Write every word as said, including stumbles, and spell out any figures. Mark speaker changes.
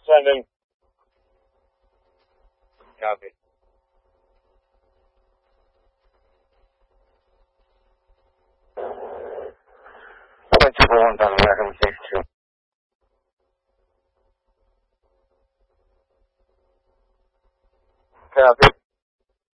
Speaker 1: Sending. Copy.
Speaker 2: Point two four one, Tom American six two. Copy.